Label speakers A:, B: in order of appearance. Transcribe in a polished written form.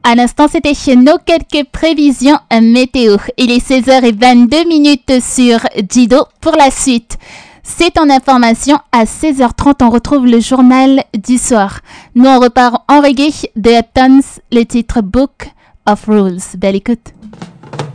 A: À l'instant, c'était chez nous quelques prévisions météo. Il est 16h22 sur Dido. Pour la suite, c'est en information. À 16h30, on retrouve le journal du soir. Nous, on repart en reggae de Tons, le titre Book of Rules. Belle écoute.